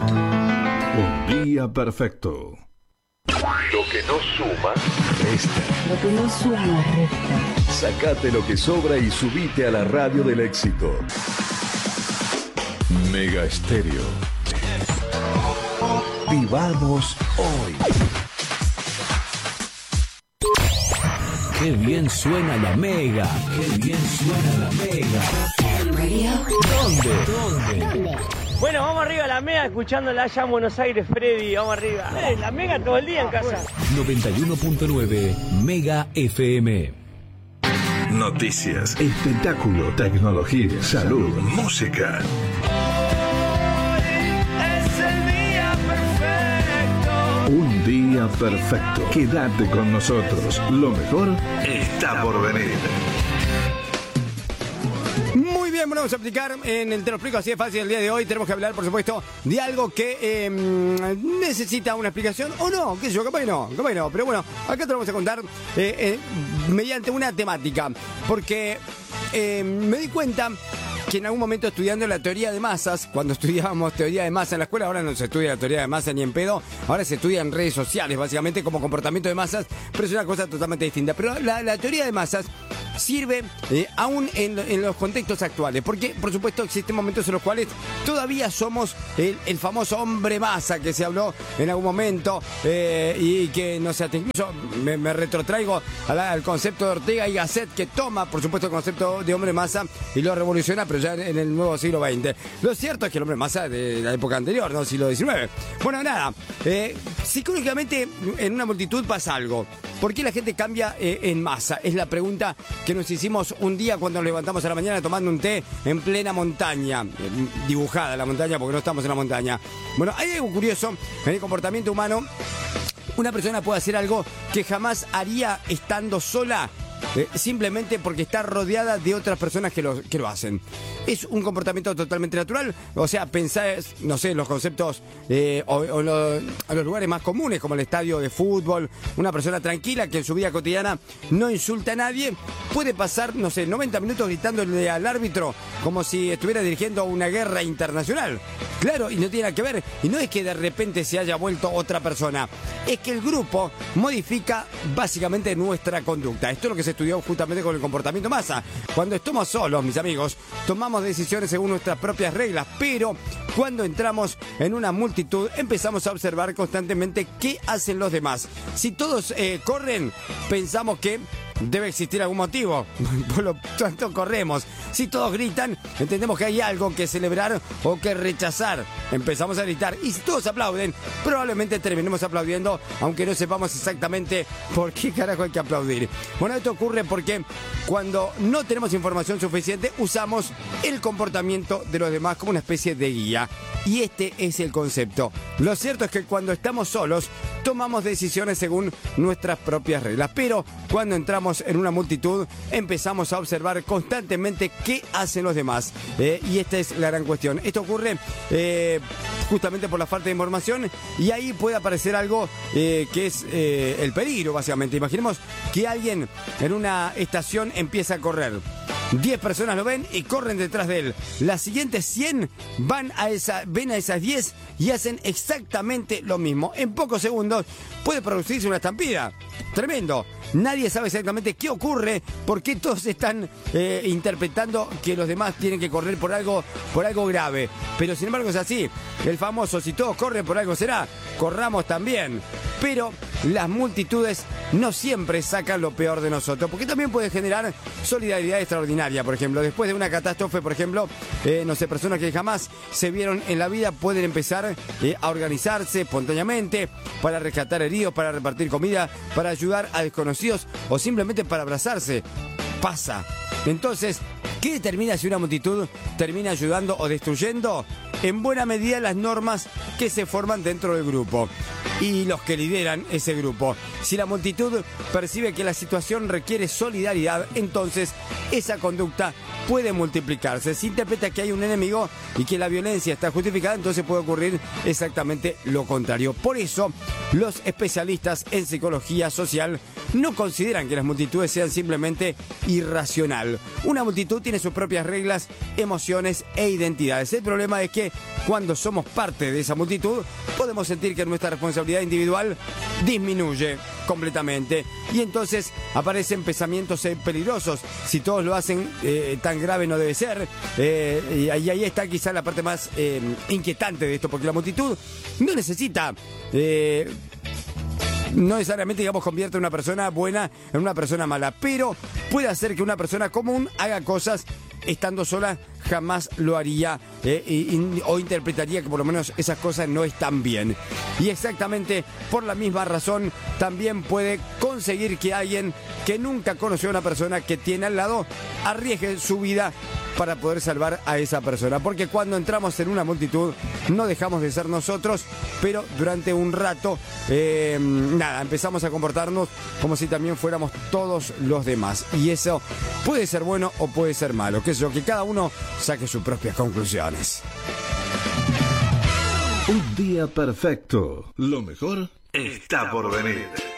Un día perfecto. Lo que no suma, resta. Lo que no suma, resta. Sacate lo que sobra y subite a la radio del éxito. Mega Estéreo. Vivamos hoy. Qué bien suena la Mega. Qué bien suena la Mega. ¿Dónde? Bueno, vamos arriba a la Mega, escuchándola allá en Buenos Aires, Freddy. Vamos arriba. La Mega todo el día en casa. 91.9 Mega FM. Noticias, Espectáculo, tecnología, salud, música. Es el día perfecto. un día perfecto. Quédate con nosotros. Lo mejor Está por venir. Muy bien, bueno, vamos a aplicar en el Te lo explico así de fácil el día de hoy. Tenemos que hablar, por supuesto, de algo que necesita una explicación o no, qué sé yo, capaz que no. Pero bueno, acá te lo vamos a contar mediante una temática. Porque me di cuenta que en algún momento estudiando la teoría de masas, cuando estudiábamos teoría de masa en la escuela, ahora no se estudia la teoría de masa ni en pedo, ahora se estudia en redes sociales, básicamente como comportamiento de masas, pero es una cosa totalmente distinta. Pero la teoría de masas sirve aún en los contextos actuales, porque por supuesto existen momentos en los cuales todavía somos el famoso hombre masa que se habló en algún momento y que no sé, incluso me retrotraigo al concepto de Ortega y Gasset, que toma por supuesto el concepto de hombre masa y lo revoluciona, pero ya en el nuevo siglo XX. Lo cierto es que el hombre masa de la época anterior, ¿no? Siglo XIX. Bueno, nada, psicológicamente en una multitud pasa algo. ¿Por qué la gente cambia en masa? Es la pregunta que nos hicimos un día cuando nos levantamos a la mañana tomando un té en plena montaña. Dibujada la montaña porque no estamos en la montaña. Bueno, hay algo curioso en el comportamiento humano. Una persona puede hacer algo que jamás haría estando sola, simplemente porque está rodeada de otras personas que lo hacen. Es un comportamiento totalmente natural. O sea, pensar, no sé, los conceptos o los lugares más comunes, como el estadio de fútbol. Una persona tranquila que en su vida cotidiana no insulta a nadie, puede pasar, no sé, 90 minutos gritándole al árbitro como si estuviera dirigiendo una guerra internacional. Claro, y no tiene nada que ver. Y no es que de repente se haya vuelto otra persona. Es que el grupo modifica básicamente nuestra conducta. Esto es lo que se estudió justamente con el comportamiento masa. Cuando estamos solos, mis amigos, tomamos decisiones según nuestras propias reglas, pero cuando entramos en una multitud empezamos a observar constantemente qué hacen los demás. Si todos corren, pensamos que debe existir algún motivo, por lo tanto corremos. Si todos gritan, entendemos que hay algo que celebrar o que rechazar. Empezamos a gritar. Y si todos aplauden, probablemente terminemos aplaudiendo, aunque no sepamos exactamente por qué carajo hay que aplaudir. Bueno, esto ocurre porque cuando no tenemos información suficiente, usamos el comportamiento de los demás como una especie de guía. Y este es el concepto. Lo cierto es que cuando estamos solos, tomamos decisiones según nuestras propias reglas. Pero cuando entramos en una multitud, empezamos a observar constantemente qué hacen los demás. Y esta es la gran cuestión. Esto ocurre justamente por la falta de información, y ahí puede aparecer algo que es el peligro, básicamente. Imaginemos que alguien en una estación empieza a correr. 10 personas lo ven y corren detrás de él. Las siguientes 100 ven a esas 10 y hacen exactamente lo mismo. En pocos segundos puede producirse una estampida. Tremendo. Nadie sabe exactamente qué ocurre, por qué todos están interpretando que los demás tienen que correr por algo grave. Pero sin embargo es así. El famoso, si todos corren por algo será, corramos también. Pero las multitudes no siempre sacan lo peor de nosotros, porque también puede generar solidaridad extraordinaria. Por ejemplo, después de una catástrofe, por ejemplo, no sé, personas que jamás se vieron en la vida pueden empezar a organizarse espontáneamente para rescatar heridos, para repartir comida, para ayudar a desconocidos o simplemente para abrazarse. Pasa. Entonces, ¿qué determina si una multitud termina ayudando o destruyendo? En buena medida las normas que se forman dentro del grupo. y los que lideran ese grupo. Si la multitud percibe que la situación requiere solidaridad, entonces esa conducta puede multiplicarse. Se interpreta que hay un enemigo y que la violencia está justificada, entonces puede ocurrir exactamente lo contrario. Por eso, los especialistas en psicología social no consideran que las multitudes sean simplemente irracional. Una multitud tiene sus propias reglas, emociones e identidades. El problema es que cuando somos parte de esa multitud, podemos sentir que nuestra responsabilidad individual disminuye completamente. Y entonces aparecen pensamientos peligrosos. Si todos lo hacen, tan grave no debe ser. Y ahí está quizá la parte más inquietante de esto, porque la multitud no necesita... no necesariamente, digamos, convierte a una persona buena en una persona mala, pero puede hacer que una persona común haga cosas estando sola jamás lo haría o interpretaría que por lo menos esas cosas no están bien. Y exactamente por la misma razón también puede conseguir que alguien que nunca conoció a una persona que tiene al lado arriesgue su vida para poder salvar a esa persona. Porque cuando entramos en una multitud no dejamos de ser nosotros, pero durante un rato empezamos a comportarnos como si también fuéramos todos los demás. Y eso puede ser bueno o puede ser malo. Que cada uno saque sus propias conclusiones. Un día perfecto. Lo mejor está por venir.